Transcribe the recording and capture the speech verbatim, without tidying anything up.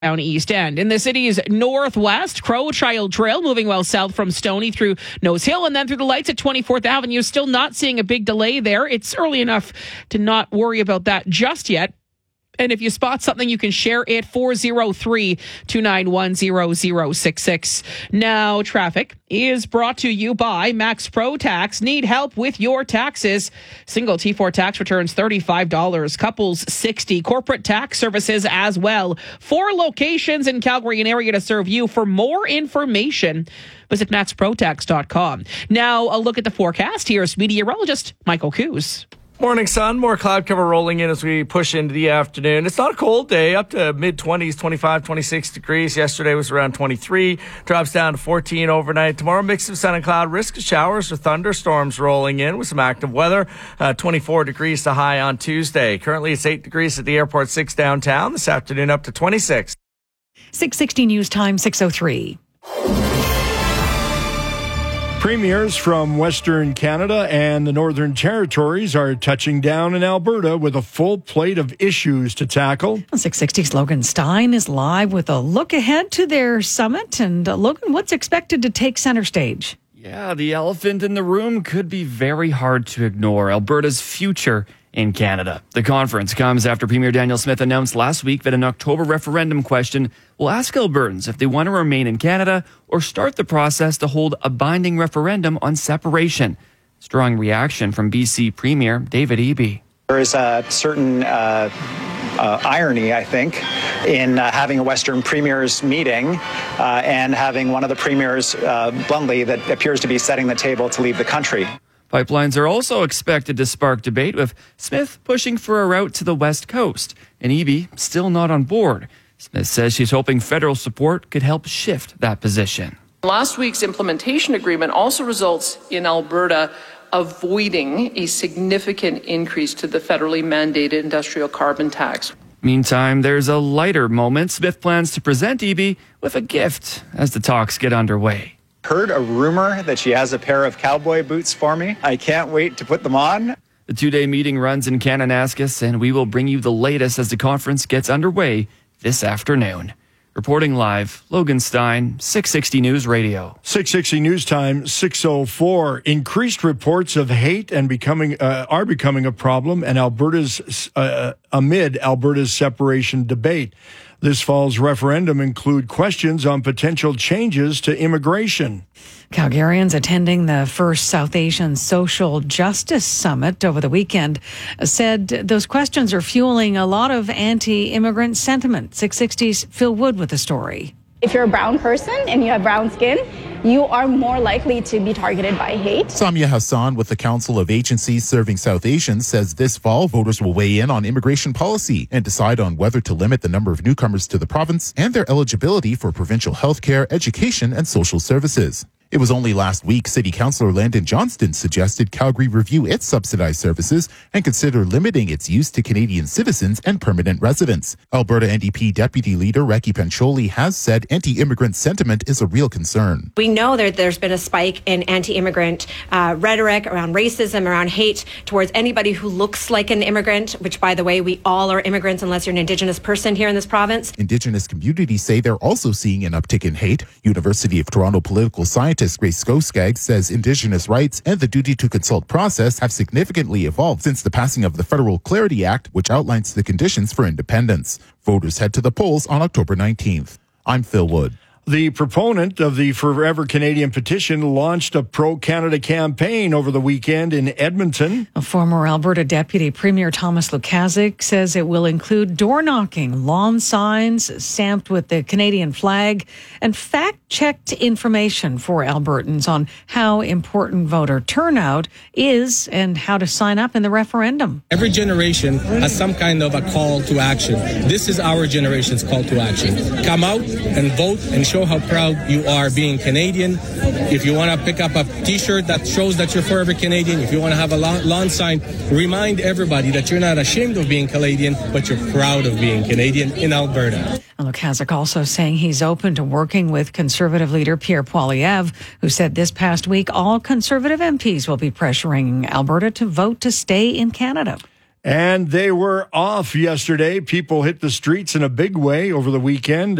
down East End. In the city's northwest, Crowchild Trail moving well south from Stony through Nose Hill and then through the lights at twenty-fourth Avenue. Still not seeing a big delay there. It's early enough to not worry about that just yet. And if you spot something, you can share it. four oh three, two nine one, zero zero six six. Now, traffic is brought to you by Max Pro Tax. Need help with your taxes? Single T four tax returns thirty-five dollars. Couples sixty dollars. Corporate tax services as well. Four locations in Calgary, an area to serve you. For more information, visit max pro tax dot com. Now, a look at the forecast. Here's meteorologist Michael Coos. Morning sun, more cloud cover rolling in as we push into the afternoon. It's not a cold day, up to mid-twenties, twenty-five, twenty-six degrees. Yesterday was around twenty-three, drops down to fourteen overnight. Tomorrow, mix of sun and cloud, risk of showers or thunderstorms rolling in with some active weather. Uh, twenty-four degrees to high on Tuesday. Currently, it's eight degrees at the airport, six downtown. This afternoon, up to twenty-six. six sixty News Time, six oh three. Premiers from Western Canada and the Northern Territories are touching down in Alberta with a full plate of issues to tackle. six sixty's Logan Stein is live with a look ahead to their summit. And uh, Logan, what's expected to take center stage? Yeah, the elephant in the room could be very hard to ignore. Alberta's future in Canada. The conference comes after Premier Daniel Smith announced last week that an October referendum question will ask Albertans if they want to remain in Canada or start the process to hold a binding referendum on separation. Strong reaction from B C Premier David Eby. There is a certain uh, uh, irony, I think, in uh, having a Western Premiers meeting uh, and having one of the premiers, uh, bluntly, that appears to be setting the table to leave the country. Pipelines are also expected to spark debate, with Smith pushing for a route to the West Coast, and Eby still not on board. Smith says she's hoping federal support could help shift that position. Last week's implementation agreement also results in Alberta avoiding a significant increase to the federally mandated industrial carbon tax. Meantime, there's a lighter moment. Smith plans to present Eby with a gift as the talks get underway. Heard a rumor that she has a pair of cowboy boots for me. I can't wait to put them on. The two-day meeting runs in Kananaskis, and we will bring you the latest as the conference gets underway this afternoon. Reporting live, Logan Stein, six sixty News Radio. six sixty News Time, six oh four. Increased reports of hate and becoming uh, are becoming a problem, and Alberta's uh, amid Alberta's separation debate. This fall's referendum include questions on potential changes to immigration. Calgarians attending the first South Asian Social Justice Summit over the weekend said those questions are fueling a lot of anti-immigrant sentiment. six sixty's Phil Wood with the story. If you're a brown person and you have brown skin, you are more likely to be targeted by hate. Samia Hassan with the Council of Agencies Serving South Asians says this fall voters will weigh in on immigration policy and decide on whether to limit the number of newcomers to the province and their eligibility for provincial health care, education, and social services. It was only last week City Councillor Landon Johnston suggested Calgary review its subsidized services and consider limiting its use to Canadian citizens and permanent residents. Alberta N D P Deputy Leader Recchi Pancholi has said anti-immigrant sentiment is a real concern. We know that there's been a spike in anti-immigrant uh, rhetoric around racism, around hate towards anybody who looks like an immigrant, which, by the way, we all are immigrants unless you're an Indigenous person here in this province. Indigenous communities say they're also seeing an uptick in hate. University of Toronto political scientist Grace Skoskag says Indigenous rights and the duty to consult process have significantly evolved since the passing of the Federal Clarity Act, which outlines the conditions for independence. Voters head to the polls on October nineteenth. I'm Phil Wood. The proponent of the Forever Canadian petition launched a pro-Canada campaign over the weekend in Edmonton. A former Alberta Deputy Premier Thomas Lukaszuk says it will include door-knocking, lawn signs stamped with the Canadian flag, and fact-checked information for Albertans on how important voter turnout is and how to sign up in the referendum. Every generation has some kind of a call to action. This is our generation's call to action. Come out and vote and show how proud you are being Canadian. If you want to pick up a t-shirt that shows that you're forever Canadian, if you want to have a lawn sign, remind everybody that you're not ashamed of being Canadian, but you're proud of being Canadian in Alberta. Lukaszuk also saying he's open to working with Conservative leader Pierre Poilievre, who said this past week all Conservative M Ps will be pressuring Alberta to vote to stay in Canada. And they were off yesterday. People hit the streets in a big way over the weekend.